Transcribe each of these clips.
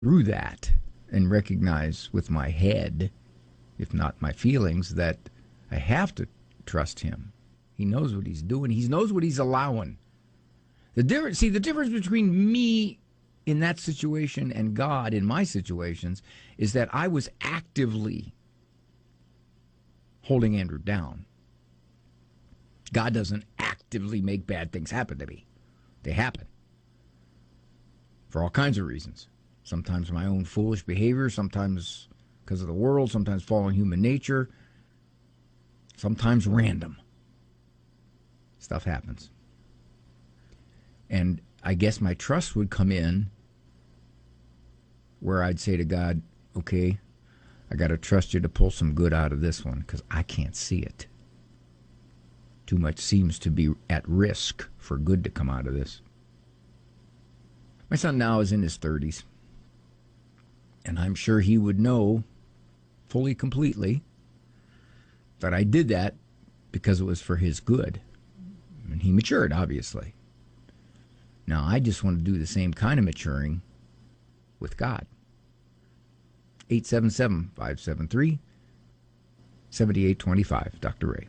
through that and recognize with my head, if not my feelings, that I have to trust him. He knows what he's doing. He knows what he's allowing. The difference between me in that situation and God in my situations is that I was actively holding Andrew down. God doesn't actively make bad things happen to me. They happen for all kinds of reasons. Sometimes my own foolish behavior, sometimes because of the world, sometimes fallen human nature, sometimes random. Stuff happens. And I guess my trust would come in where I'd say to God, okay, I got to trust you to pull some good out of this one because I can't see it. Too much seems to be at risk for good to come out of this. My son now is in his 30s, and I'm sure he would know fully, completely that I did that because it was for his good. And he matured, obviously. Now, I just want to do the same kind of maturing with God. 877-573-7825. Dr. Ray.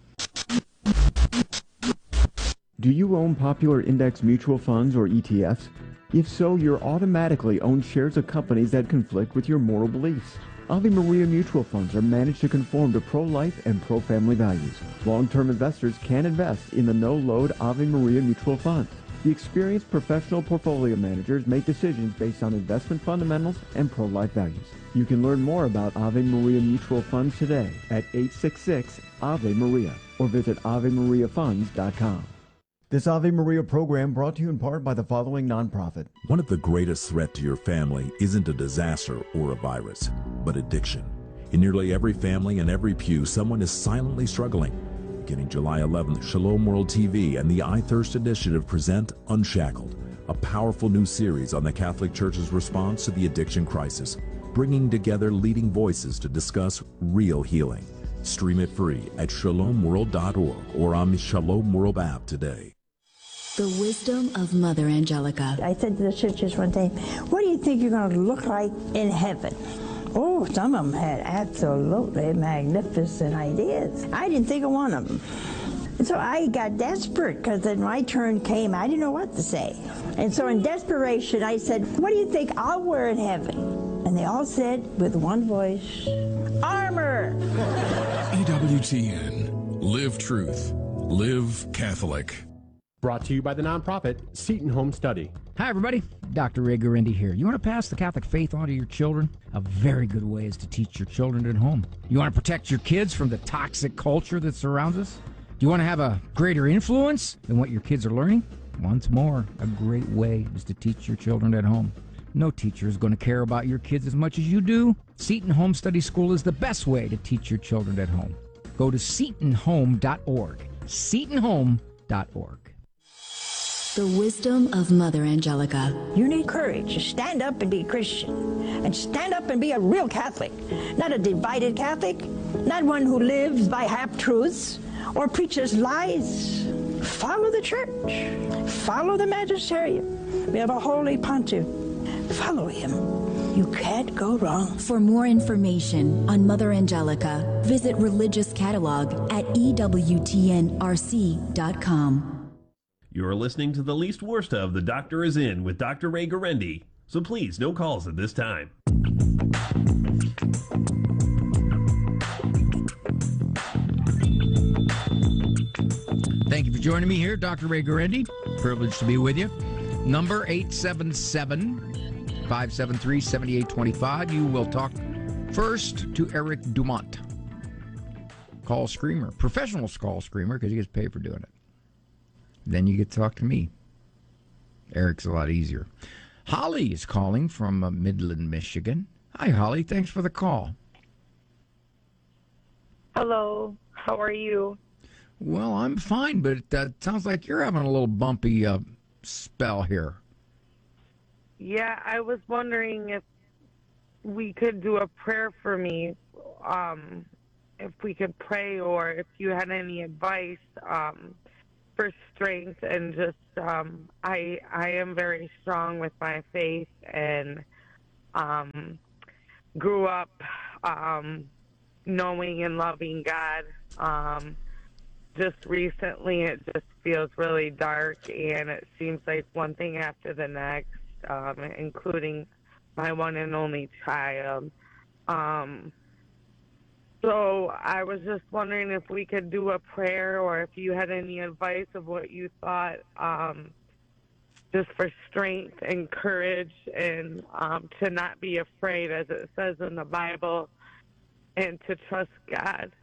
Do you own popular index mutual funds or ETFs? If so, you're automatically own shares of companies that conflict with your moral beliefs. Ave Maria mutual funds are managed to conform to pro-life and pro-family values. Long-term investors can invest in the no-load Ave Maria mutual funds. The experienced professional portfolio managers make decisions based on investment fundamentals and pro-life values. You can learn more about Ave Maria mutual funds today at 866-AVE-MARIA or visit AveMariaFunds.com. This Ave Maria program brought to you in part by the following nonprofit. One of the greatest threats to your family isn't a disaster or a virus, but addiction. In nearly every family and every pew, someone is silently struggling. Beginning July 11th, Shalom World TV and the I Thirst Initiative present Unshackled, a powerful new series on the Catholic Church's response to the addiction crisis, bringing together leading voices to discuss real healing. Stream it free at shalomworld.org or on the Shalom World app today. The wisdom of Mother Angelica. I said to the sisters one time, what do you think you're going to look like in heaven? Oh, some of them had absolutely magnificent ideas. I didn't think of one of them. And so I got desperate because then my turn came. I didn't know what to say. And so in desperation, I said, what do you think I'll wear in heaven? And they all said with one voice, armor. EWTN. Live truth. Live Catholic. Brought to you by the nonprofit Seton Home Study. Hi, everybody. Dr. Ray Guarendi here. You want to pass the Catholic faith on to your children? A very good way is to teach your children at home. You want to protect your kids from the toxic culture that surrounds us? Do you want to have a greater influence than what your kids are learning? Once more, a great way is to teach your children at home. No teacher is going to care about your kids as much as you do. Seton Home Study School is the best way to teach your children at home. Go to setonhome.org. setonhome.org. The wisdom of Mother Angelica. You need courage to stand up and be a Christian, and stand up and be a real Catholic, not a divided Catholic, not one who lives by half-truths or preaches lies. Follow the church. Follow the magisterium. We have a holy pontiff. Follow him. You can't go wrong. For more information on Mother Angelica, visit Religious Catalog at EWTNRC.com. You're listening to the least worst of The Doctor Is In with Dr. Ray Guarendi, so please, no calls at this time. Thank you for joining me here, Dr. Ray Guarendi. Privileged to be with you. Number 877-573-7825. You will talk first to Eric Dumont. Call screamer. Professional call screamer because he gets paid for doing it. Then you get to talk to me. Eric's a lot easier. Holly is calling from Midland, Michigan. Hi, Holly. Thanks for the call. Hello. How are you? Well, I'm fine, but it sounds like you're having a little bumpy spell here. Yeah, I was wondering if we could do a prayer for me, if we could pray, or if you had any advice for strength. And just I am very strong with my faith, and grew up knowing and loving God. Just recently, it just feels really dark, and it seems like one thing after the next, including my one and only child. So I was just wondering if we could do a prayer, or if you had any advice of what you thought, just for strength and courage, and to not be afraid, as it says in the Bible, and to trust God.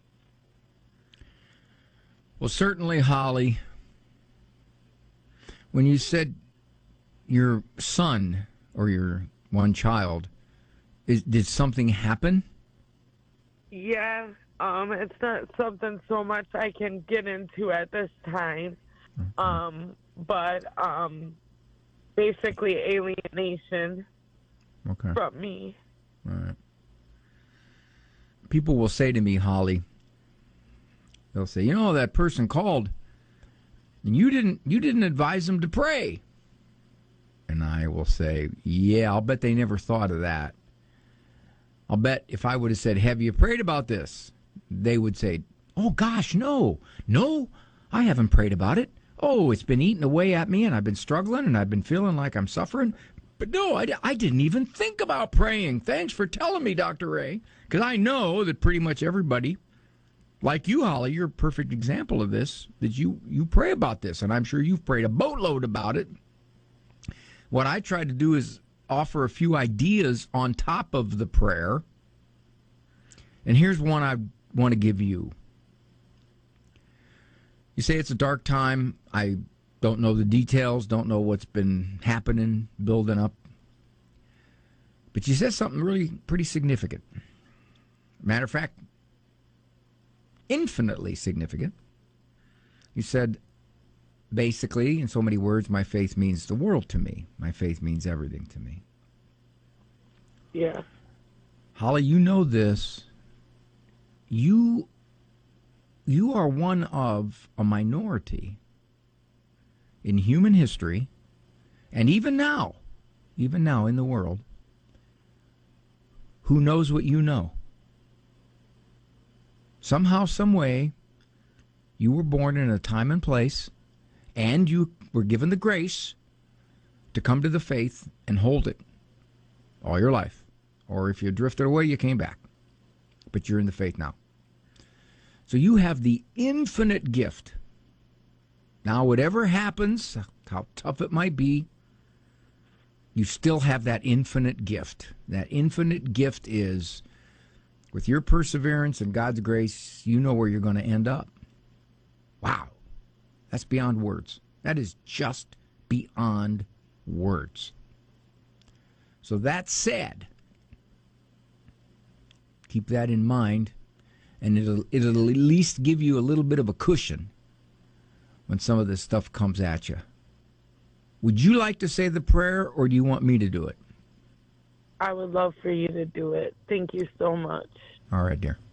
Well, certainly, Holly, when you said your son or your one child, did something happen? Yeah, it's not something so much I can get into at this time, but basically alienation from me. All right. People will say to me, Holly, they'll say, you know, that person called, and you didn't advise them to pray. And I will say, yeah, I'll bet they never thought of that. I'll bet if I would have said, have you prayed about this? They would say, oh, gosh, no, I haven't prayed about it. Oh, it's been eating away at me, and I've been struggling, and I've been feeling like I'm suffering. But no, I didn't even think about praying. Thanks for telling me, Dr. Ray, because I know that pretty much everybody, like you, Holly, you're a perfect example of this, that you pray about this, and I'm sure you've prayed a boatload about it. What I try to do is offer a few ideas on top of the prayer, and here's one I want to give you. You say it's a dark time. I don't know the details, don't know what's been happening, building up. But you said something really pretty significant. Matter of fact, infinitely significant. You said, basically, in so many words, my faith means the world to me. My faith means everything to me. Yeah. Holly, you know this. You are one of a minority in human history, and even now in the world, who knows what you know. Somehow, some way, you were born in a time and place, and you were given the grace to come to the faith and hold it all your life. Or if you drifted away, you came back. But you're in the faith now. So you have the infinite gift. Now, whatever happens, how tough it might be, you still have that infinite gift. That infinite gift is, with your perseverance and God's grace, you know where you're going to end up. Wow. That's beyond words. That is just beyond words. So that said, keep that in mind, and it'll at least give you a little bit of a cushion when some of this stuff comes at you. Would you like to say the prayer, or do you want me to do it? I would love for you to do it. Thank you so much. All right, dear.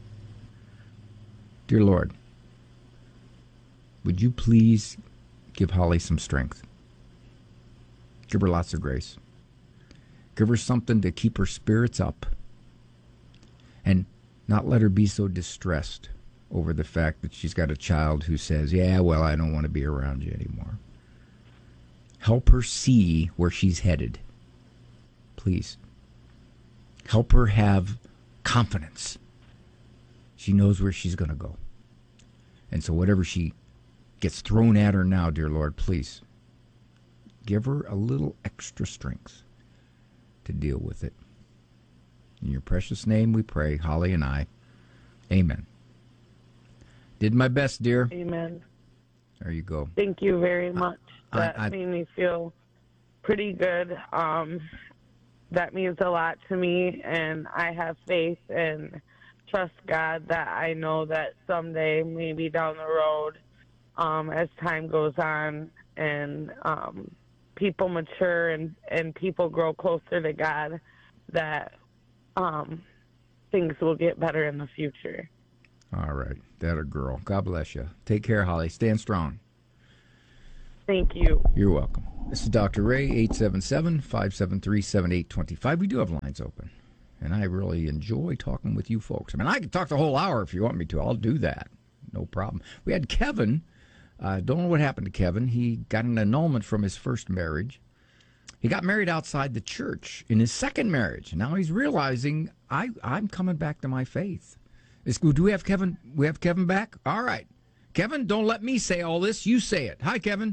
Dear Lord, would you please give Holly some strength? Give her lots of grace. Give her something to keep her spirits up, and not let her be so distressed over the fact that she's got a child who says, yeah, well, I don't want to be around you anymore. Help her see where she's headed. Please. Help her have confidence. She knows where she's going to go. And so whatever she gets thrown at her now, dear Lord, please give her a little extra strength to deal with it. In your precious name we pray, Holly and I. Amen. Did my best, dear. Amen. There you go. Thank you very much. That made me feel pretty good. That means a lot to me, and I have faith and trust God that I know that someday, maybe down the road, as time goes on and people mature and people grow closer to God, that things will get better in the future. All right. That a girl. God bless you. Take care, Holly. Stand strong. Thank you. You're welcome. This is Dr. Ray, 877-573-7825. We do have lines open, and I really enjoy talking with you folks. I mean, I can talk the whole hour if you want me to. I'll do that. No problem. We had Kevin. Don't know what happened to Kevin. He got an annulment from his first marriage. He got married outside the church in his second marriage. Now he's realizing, I'm coming back to my faith. Do we have Kevin? We have Kevin back? All right. Kevin, don't let me say all this. You say it. Hi, Kevin.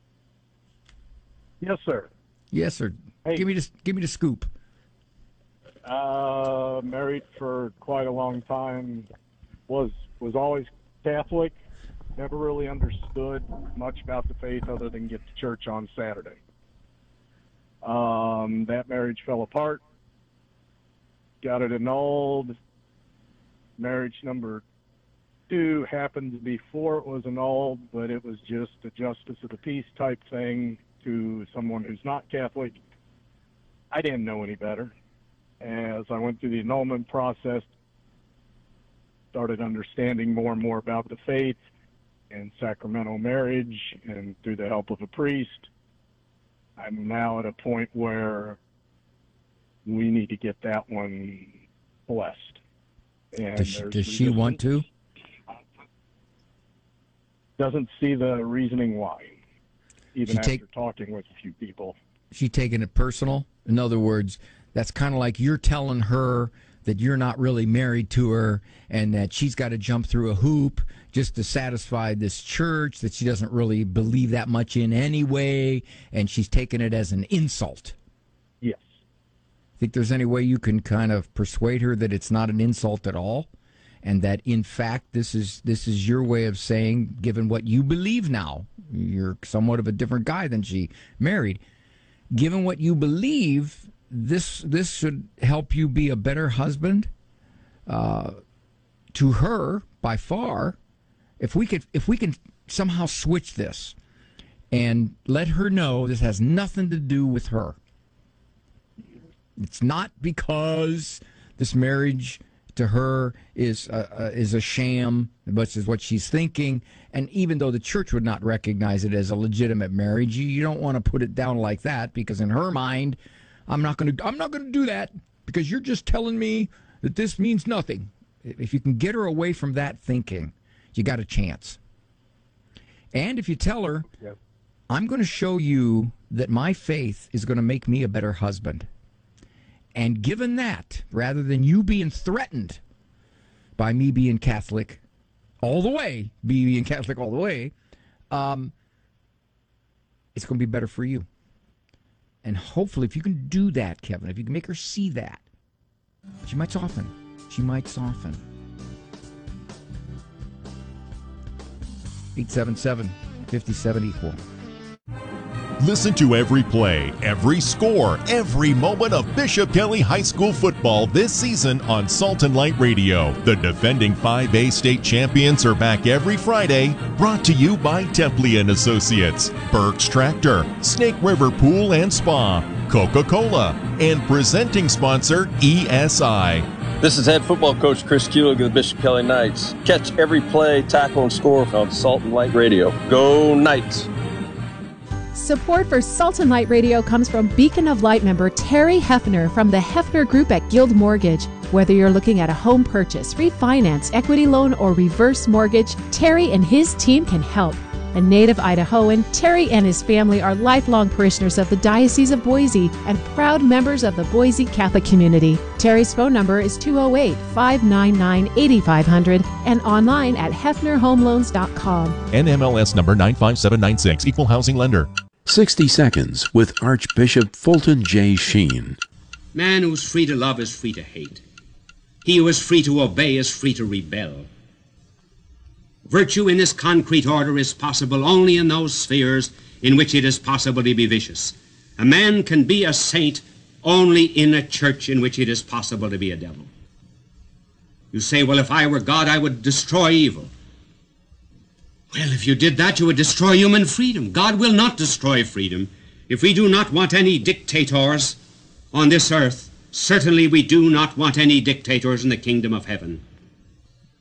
Yes, sir. Yes, sir. Hey. Give me the scoop. Married for quite a long time. Was always Catholic. Never really understood much about the faith other than get to church on Saturday. That marriage fell apart. Got it annulled. Marriage number 2 happened before it was annulled, but it was just a justice of the peace type thing to someone who's not Catholic. I didn't know any better. As I went through the annulment process, started understanding more and more about the faith and sacramental marriage, and through the help of a priest, I'm now at a point where we need to get that one blessed. And does she want to? Doesn't see the reasoning why, even after talking with a few people. She taking it personal? In other words, that's kind of like you're telling her that you're not really married to her and that she's got to jump through a hoop just to satisfy this church that she doesn't really believe that much in anyway, and she's taking it as an insult. Yes. Think there's any way you can kind of persuade her that it's not an insult at all, and that in fact this is your way of saying, given what you believe now, you're somewhat of a different guy than she married. Given what you believe, this should help you be a better husband to her by far. If we can somehow switch this and let her know this has nothing to do with her. It's not because this marriage to her is a sham, but is what she's thinking. And even though the church would not recognize it as a legitimate marriage, you don't want to put it down like that, because in her mind, I'm not going to do that because you're just telling me that this means nothing. If you can get her away from that thinking, you got a chance. And if you tell her, I'm going to show you that my faith is going to make me a better husband. And given that, rather than you being threatened by me being Catholic all the way, it's going to be better for you. And hopefully, if you can do that, Kevin, if you can make her see that, she might soften. 877-5784. Listen to every play, every score, every moment of Bishop Kelly High School football this season on Salt and Light Radio. The defending 5A state champions are back every Friday. Brought to you by Templey & Associates, Burke's Tractor, Snake River Pool and Spa, Coca-Cola, and presenting sponsor ESI. This is head football coach Chris Kulig of the Bishop Kelly Knights. Catch every play, tackle, and score on Salt and Light Radio. Go Knights! Support for Salt and Light Radio comes from Beacon of Light member Terry Hefner from the Hefner Group at Guild Mortgage. Whether you're looking at a home purchase, refinance, equity loan, or reverse mortgage, Terry and his team can help. A native Idahoan, Terry and his family are lifelong parishioners of the Diocese of Boise and proud members of the Boise Catholic community. Terry's phone number is 208-599-8500 and online at hefnerhomeloans.com. NMLS number 95796, Equal Housing Lender. 60 Seconds with Archbishop Fulton J. Sheen. Man who's free to love is free to hate. He who is free to obey is free to rebel. Virtue in this concrete order is possible only in those spheres in which it is possible to be vicious. A man can be a saint only in a church in which it is possible to be a devil. You say, well, if I were God, I would destroy evil. Well, if you did that, you would destroy human freedom. God will not destroy freedom. If we do not want any dictators on this earth, certainly we do not want any dictators in the kingdom of heaven.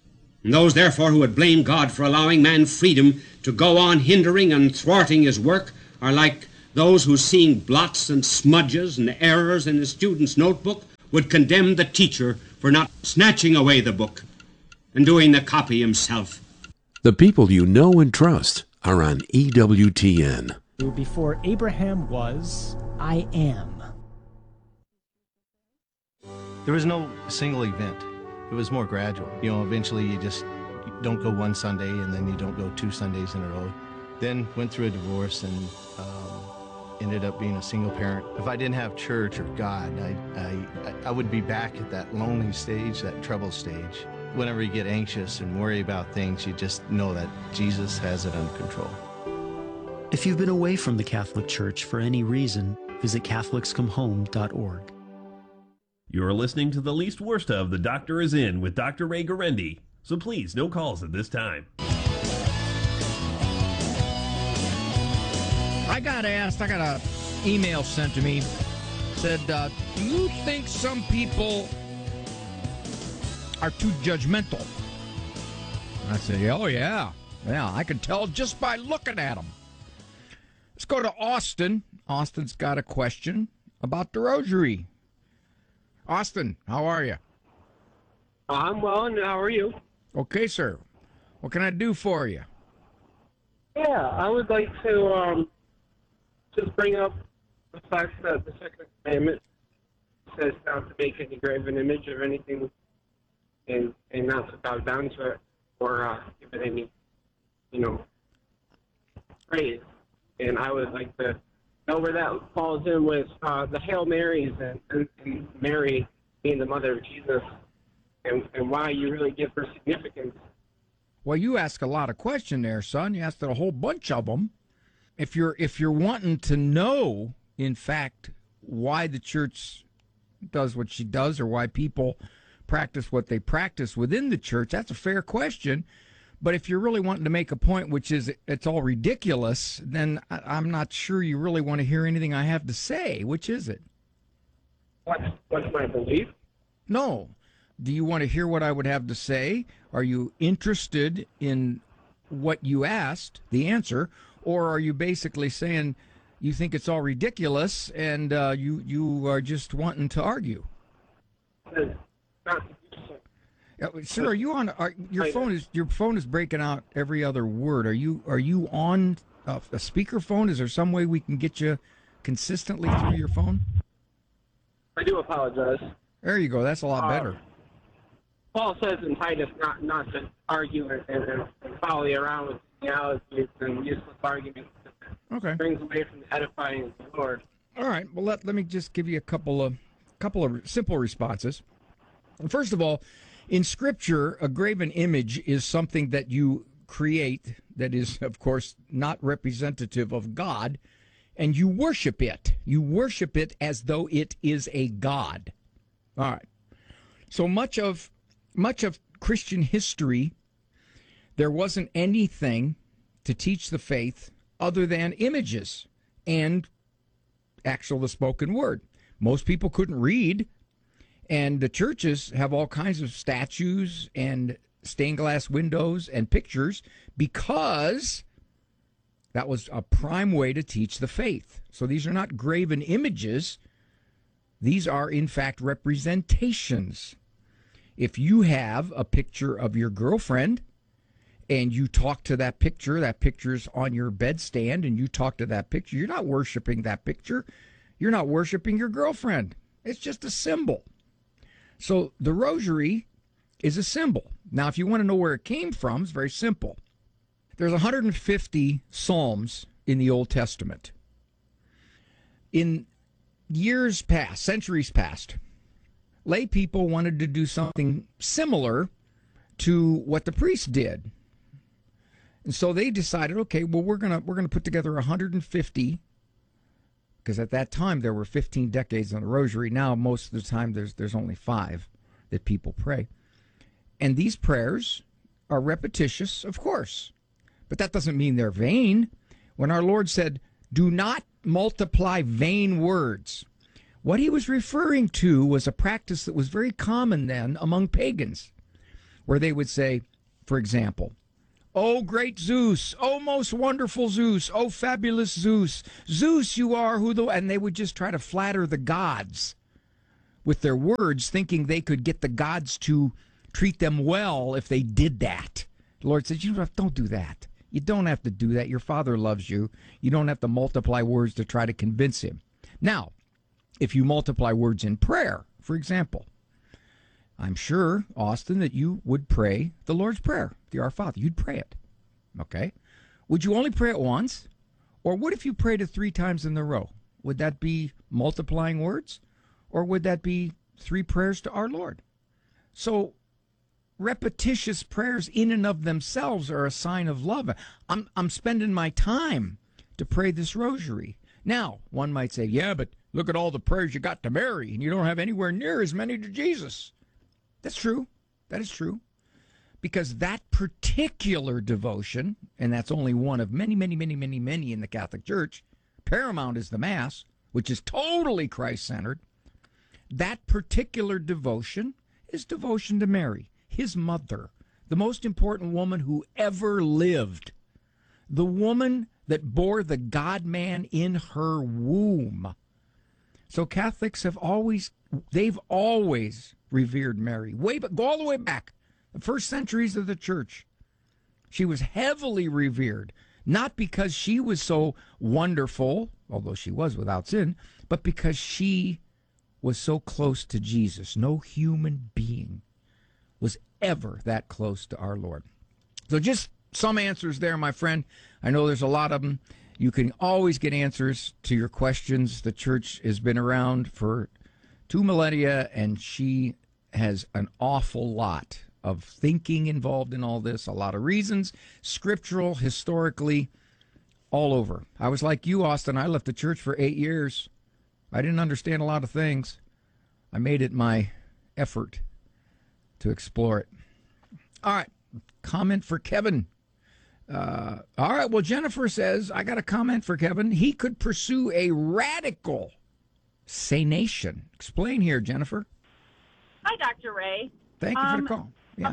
And those, therefore, who would blame God for allowing man freedom to go on hindering and thwarting his work are like those who, seeing blots and smudges and errors in the student's notebook, would condemn the teacher for not snatching away the book and doing the copy himself. The people you know and trust are on EWTN. Before Abraham was, I am. There was no single event. It was more gradual. Eventually you don't go one Sunday and then you don't go 2 Sundays in a row. Then went through a divorce and ended up being a single parent. If I didn't have church or God, I would be back at that lonely stage, that trouble stage. Whenever you get anxious and worry about things, you just know that Jesus has it under control. If you've been away from the Catholic Church for any reason, visit CatholicsComeHome.org. You're listening to The Least Worst of The Doctor Is In with Dr. Ray Guarendi. So please, no calls at this time. I got an email sent to me. Said, do you think some people are too judgmental? And I said, oh, yeah. Yeah, I can tell just by looking at them. Let's go to Austin. Austin's got a question about the rosary. Austin, how are you? I'm well, and how are you? Okay, sir. What can I do for you? Yeah, I would like to just bring up the fact that the Second Commandment says not to make any graven image of anything and not to bow down to it or give it any, praise. And I would like to know where that falls in with the Hail Marys and Mary being the mother of Jesus and why you really give her significance. Well, you ask a lot of questions there, son. You asked a whole bunch of them. If you're wanting to know, in fact, why the church does what she does or why people practice what they practice within the church, that's a fair question. But if you're really wanting to make a point, which is it's all ridiculous, then I'm not sure you really want to hear anything I have to say. Which is it? What's my belief? No. Do you want to hear what I would have to say? Are you interested in what you asked, the answer, or are you basically saying you think it's all ridiculous and you are just wanting to argue? Sir, are you on? Your phone is breaking out every other word. Are you on a speakerphone? Is there some way we can get you consistently through your phone? I do apologize. There you go. That's a lot better. Paul says in Titus not to argue and follow you around with genealogies and useless arguments. Okay. It brings away from the edifying of the Lord. All right. Well, let me just give you a couple of simple responses. First of all, in Scripture, a graven image is something that you create that is, of course, not representative of God, and you worship it. You worship it as though it is a god. All right. So much of Christian history, there wasn't anything to teach the faith other than images and the spoken word. Most people couldn't read. And the churches have all kinds of statues and stained glass windows and pictures because that was a prime way to teach the faith. So these are not graven images. These are, in fact, representations. If you have a picture of your girlfriend and you talk to that picture's on your bedstand and you talk to that picture, you're not worshiping that picture. You're not worshiping your girlfriend. It's just a symbol. So the rosary is a symbol. Now, if you want to know where it came from, it's very simple. There's 150 psalms in the Old Testament. In years past, centuries past, lay people wanted to do something similar to what the priests did. And so they decided, okay, well, we're gonna put together 150, because at that time there were 15 decades on the rosary. Now most of the time there's only 5 that people pray. And these prayers are repetitious, of course. But that doesn't mean they're vain. When our Lord said, do not multiply vain words, what he was referring to was a practice that was very common then among pagans, where they would say, for example, "Oh, great Zeus, oh, most wonderful Zeus, oh, fabulous Zeus, Zeus, you are who the..." And they would just try to flatter the gods with their words, thinking they could get the gods to treat them well if they did that. The Lord says, don't do that. You don't have to do that. Your Father loves you. You don't have to multiply words to try to convince him. Now, if you multiply words in prayer, for example, I'm sure, Austin, that you would pray the Lord's Prayer, the Our Father. You'd pray it, okay? Would you only pray it once? Or what if you prayed it 3 times in a row? Would that be multiplying words? Or would that be 3 prayers to our Lord? So repetitious prayers in and of themselves are a sign of love. I'm spending my time to pray this rosary. Now, one might say, yeah, but look at all the prayers you got to Mary, and you don't have anywhere near as many to Jesus. That's true. That is true. Because that particular devotion, and that's only one of many, many, many, many, many in the Catholic Church, paramount is the Mass, which is totally Christ-centered. That particular devotion is devotion to Mary, his mother, the most important woman who ever lived, the woman that bore the God-man in her womb. So Catholics have always revered Mary. Go all the way back, the first centuries of the Church. She was heavily revered, not because she was so wonderful, although she was without sin, but because she was so close to Jesus. No human being was ever that close to our Lord. So just some answers there, my friend. I know there's a lot of them. You can always get answers to your questions. The Church has been around for 2 millennia, and she has an awful lot of thinking involved in all this, a lot of reasons, scriptural, historically, all over. I was like you, Austin. I left the Church for 8 years. I didn't understand a lot of things. I made it my effort to explore it. All right, comment for Kevin. All right, well, Jennifer says, I got a comment for Kevin. He could pursue a radical sanation. Explain here, Jennifer. Hi, Dr. Ray. Thank you for the call. Yeah.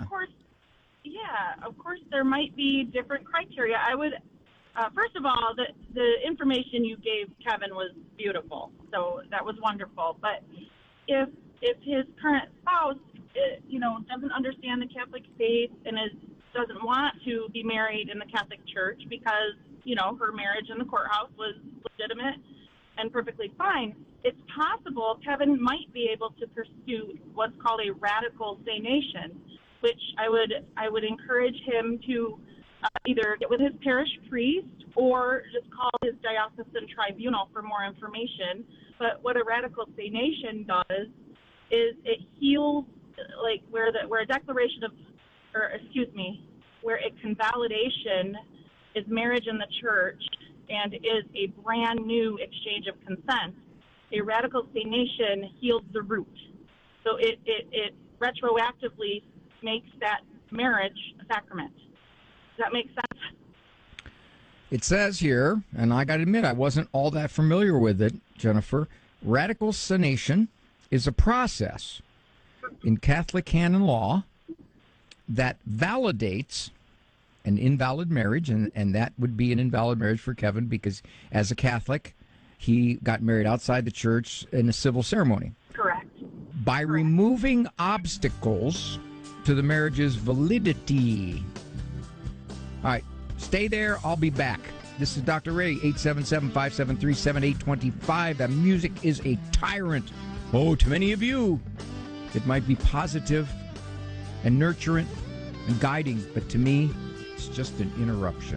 Of course, there might be different criteria. I would, first of all, the information you gave Kevin was beautiful, so that was wonderful. But if his current spouse, doesn't understand the Catholic faith and doesn't want to be married in the Catholic Church because, her marriage in the courthouse was legitimate and perfectly fine, it's possible Kevin might be able to pursue what's called a radical sanation, which I would encourage him to either get with his parish priest or just call his diocesan tribunal for more information. But what a radical sanation does is it heals, like where a declaration of, where a convalidation is marriage in the Church and is a brand new exchange of consent. A radical sanation heals the root. So it retroactively makes that marriage a sacrament. Does that make sense? It says here, and I got to admit, I wasn't all that familiar with it, Jennifer. Radical sanation is a process in Catholic canon law that validates an invalid marriage, and that would be an invalid marriage for Kevin because as a Catholic, he got married outside the Church in a civil ceremony. Correct. By removing obstacles to the marriage's validity. All right, stay there. I'll be back. This is Dr. Ray, 877-573-7825. The music is a tyrant. Oh, to many of you, it might be positive and nurturant and guiding, but to me, it's just an interruption.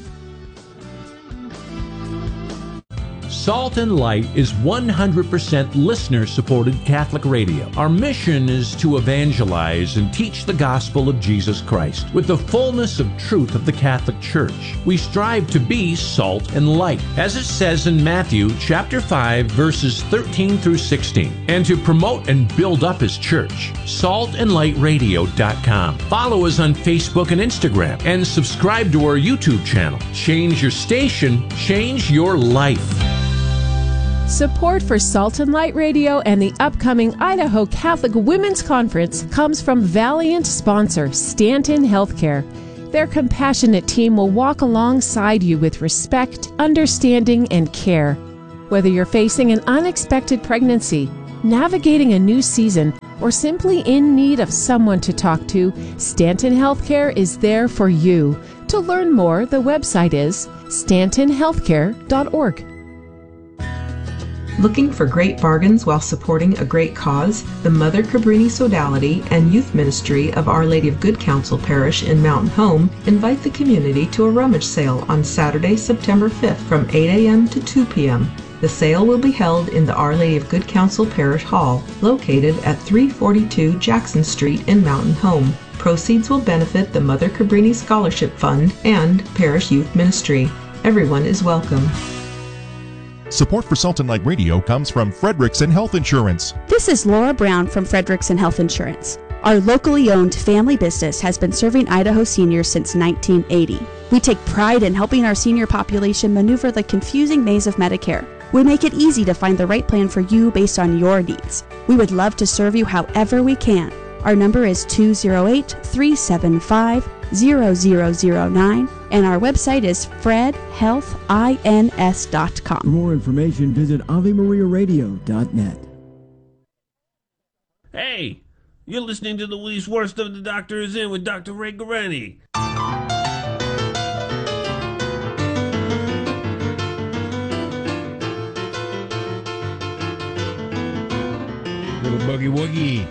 Salt and Light is 100% listener-supported Catholic radio. Our mission is to evangelize and teach the gospel of Jesus Christ with the fullness of truth of the Catholic Church. We strive to be salt and light, as it says in Matthew chapter 5, verses 13 through 16, and to promote and build up His church. saltandlightradio.com. Follow us on Facebook and Instagram, and subscribe to our YouTube channel. Change your station, change your life. Support for Salt and Light Radio and the upcoming Idaho Catholic Women's Conference comes from valiant sponsor Stanton Healthcare. Their compassionate team will walk alongside you with respect, understanding, and care. Whether you're facing an unexpected pregnancy, navigating a new season, or simply in need of someone to talk to, Stanton Healthcare is there for you. To learn more, the website is stantonhealthcare.org. Looking for great bargains while supporting a great cause? The Mother Cabrini Sodality and Youth Ministry of Our Lady of Good Counsel Parish in Mountain Home invite the community to a rummage sale on Saturday, September 5th from 8 a.m. to 2 p.m. The sale will be held in the Our Lady of Good Counsel Parish Hall, located at 342 Jackson Street in Mountain Home. Proceeds will benefit the Mother Cabrini Scholarship Fund and Parish Youth Ministry. Everyone is welcome. Support for Salt and Light Radio comes from Frederickson Health Insurance. This is Laura Brown from Frederickson Health Insurance. Our locally owned family business has been serving Idaho seniors since 1980. We take pride in helping our senior population maneuver the confusing maze of Medicare. We make it easy to find the right plan for you based on your needs. We would love to serve you however we can. Our number is 208-375-0009, and our website is fredhealthins.com. For more information, visit AveMariaRadio.net. Hey, you're listening to the least worst of The Doctor Is In with Dr. Ray Guarendi. Little boogie woogie.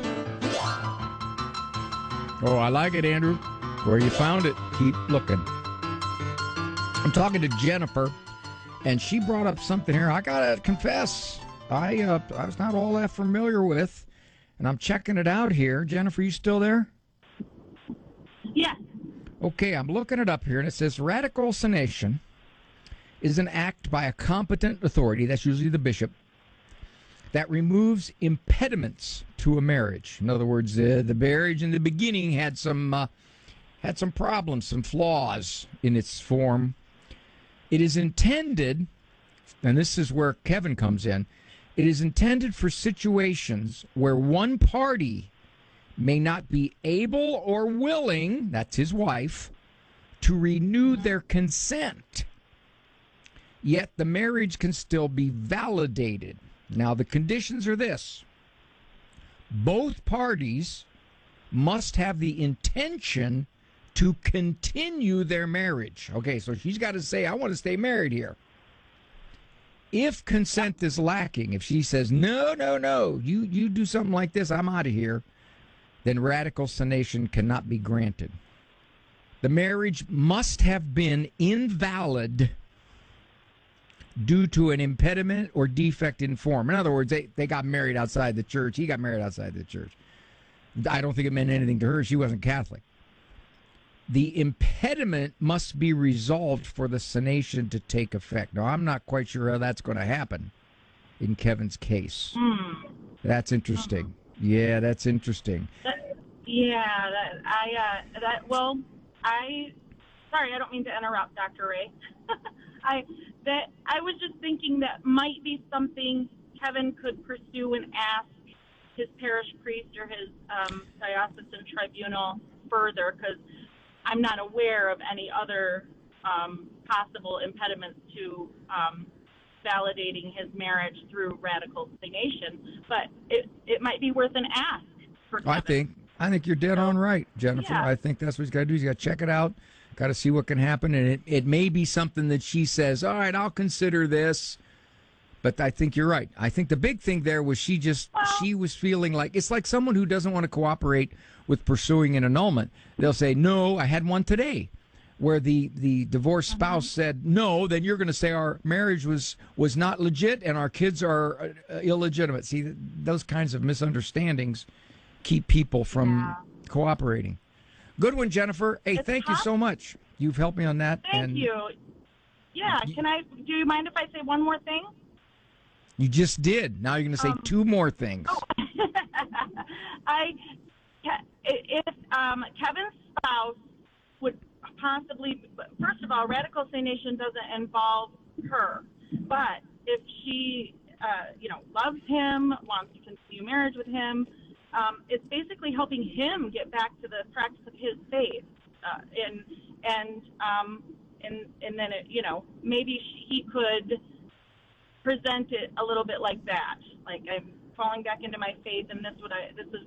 Oh, I like it, Andrew. Where you found it, keep looking. I'm talking to Jennifer, and she brought up something here. I gotta confess, I was not all that familiar with, and I'm checking it out here. Jennifer, you still there? Yeah. Okay, I'm looking it up here, and it says radicalcination is an act by a competent authority, that's usually the bishop, that removes impediments to a marriage. In other words, the marriage in the beginning had some problems, some flaws in its form. It is intended, and this is where Kevin comes in, it is intended for situations where one party may not be able or willing, that's his wife, to renew their consent. Yet the marriage can still be validated. Now, the conditions are this. Both parties must have the intention to continue their marriage. Okay, so she's got to say, I want to stay married here. If consent is lacking, if she says, no, you do something like this, I'm out of here, then radicalcination cannot be granted. The marriage must have been invalid due to an impediment or defect in form. In other words, they got married outside the church. He got married outside the church. I don't think it meant anything to her. She wasn't Catholic. The impediment must be resolved for the sanation to take effect. Now, I'm not quite sure how that's going to happen in Kevin's case. That's interesting. Yeah, that's interesting. Sorry, I don't mean to interrupt, Dr. Ray. I was just thinking that might be something Kevin could pursue and ask his parish priest or his diocesan tribunal further, because I'm not aware of any other possible impediments to validating his marriage through radicalcination. But it might be worth an ask for Kevin. I think you're dead on right, Jennifer. Yeah. I think that's what he's got to do. He's got to check it out. Got to see what can happen, and it may be something that she says, all right, I'll consider this. But I think you're right. I think the big thing there was she was feeling like, it's like someone who doesn't want to cooperate with pursuing an annulment. They'll say, no, I had one today, where the divorced spouse said, no, then you're going to say our marriage was not legit and our kids are illegitimate. See, those kinds of misunderstandings keep people from cooperating. Good one, Jennifer. Hey, thank you so much. You've helped me on that. Thank you. Yeah, do you mind if I say one more thing? You just did. Now you're going to say two more things. Oh. If Kevin's spouse would possibly, first of all, radicalcination doesn't involve her, but if she loves him, wants to continue marriage with him. It's basically helping him get back to the practice of his faith, and then maybe he could present it a little bit like that. Like, I'm falling back into my faith, and this is